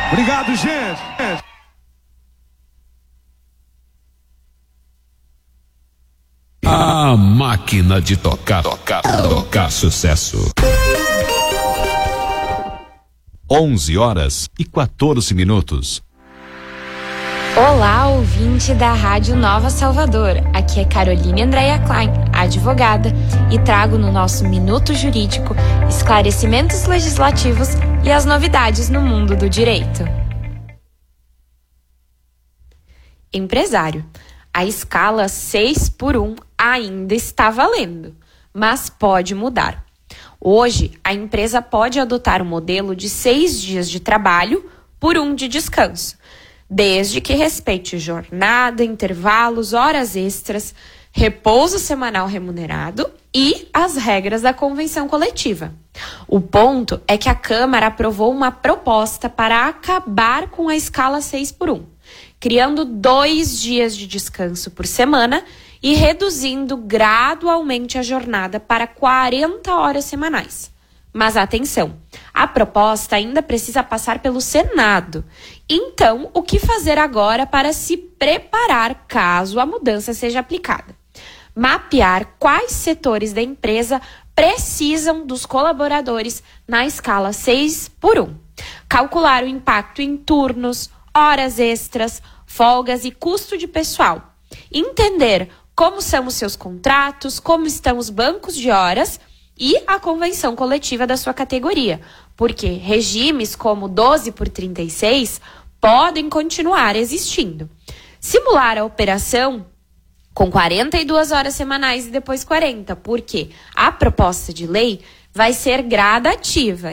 Obrigado, gente. A máquina de tocar sucesso. 11h14. Olá, ouvinte da Rádio Nova Salvador. Aqui é Caroline Andréia Klein, advogada, e trago no nosso Minuto Jurídico esclarecimentos legislativos e as novidades no mundo do direito. Empresário, a escala 6x1 ainda está valendo, mas pode mudar. Hoje, a empresa pode adotar o modelo de 6 dias de trabalho por 1 de descanso, desde que respeite jornada, intervalos, horas extras, repouso semanal remunerado e as regras da convenção coletiva. O ponto é que a Câmara aprovou uma proposta para acabar com a escala 6x1, criando 2 dias de descanso por semana e reduzindo gradualmente a jornada para 40 horas semanais. Mas atenção, a proposta ainda precisa passar pelo Senado. Então, o que fazer agora para se preparar caso a mudança seja aplicada? Mapear quais setores da empresa precisam dos colaboradores na escala 6x1. Calcular o impacto em turnos, horas extras, folgas e custo de pessoal. Entender como são os seus contratos, como estão os bancos de horas e a convenção coletiva da sua categoria, porque regimes como 12x36 podem continuar existindo. Simular a operação com 42 horas semanais e depois 40, porque a proposta de lei vai ser gradativa.